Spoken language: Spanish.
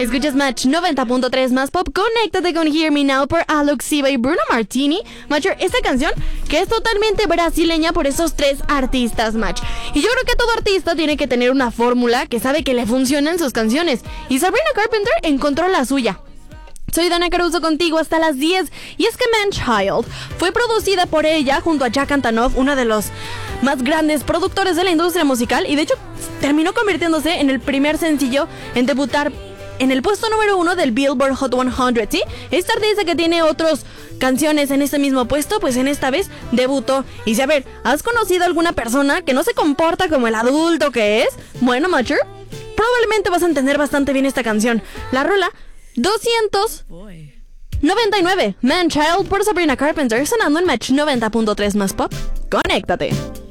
Escuchas Match 90.3 más pop. Conéctate con Hear Me Now por Alok Siva y Bruno Martini. Matcher, esta canción que es totalmente brasileña por esos tres artistas, Match. Y yo creo que todo artista tiene que tener una fórmula que sabe que le funcionan sus canciones. Y Sabrina Carpenter encontró la suya. Soy Dana Caruso contigo hasta las 10. Y es que Man Child fue producida por ella junto a Jack Antonoff, uno de los más grandes productores de la industria musical. Y de hecho terminó convirtiéndose en el primer sencillo en debutar en el puesto número 1 del Billboard Hot 100, ¿sí? Esta artista que tiene otras canciones en este mismo puesto, pues en esta vez debutó. Y si, a ver, ¿has conocido a alguna persona que no se comporta como el adulto que es? Bueno, Matcher, probablemente vas a entender bastante bien esta canción. La rola 299, Man Child por Sabrina Carpenter, sonando en Match 90.3 más pop. Conéctate.